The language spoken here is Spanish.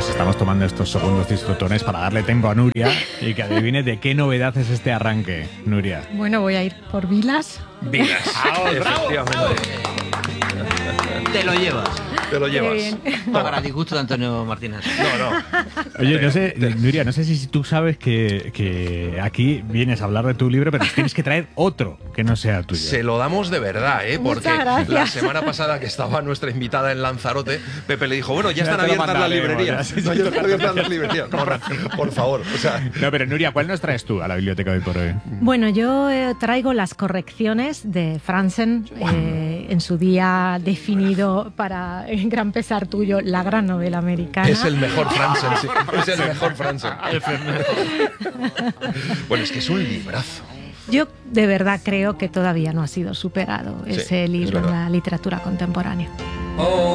nos estamos tomando estos segundos disfrutones para darle tiempo a Nuria y que adivine de qué novedad es este arranque, Nuria. Bueno, voy a ir por Vilas. Vilas, efectivamente. Te lo llevas. Te lo llevas. Para disgusto de Antonio Martínez. No. Oye, no sé, Nuria, no sé si tú sabes que aquí vienes a hablar de tu libro, pero tienes que traer otro que no sea tuyo. Se lo damos de verdad, ¿eh? Porque Muchas gracias. la semana pasada que estaba nuestra invitada en Lanzarote, Pepe le dijo, bueno, ya están te lo abiertas las mandaremos, librerías. ya. No, ya están abiertas las librerías. No, por favor, o sea... No, pero Nuria, ¿cuál nos traes tú a la biblioteca de hoy por hoy? Bueno, yo traigo las correcciones de Franzen, en su día definido para gran pesar tuyo, la gran novela americana. Es el mejor Franzen, sí. Es el mejor Franzen. Bueno, es que es un librazo. Yo de verdad creo que todavía no ha sido superado Sí, ese es libro en verdad. la literatura contemporánea.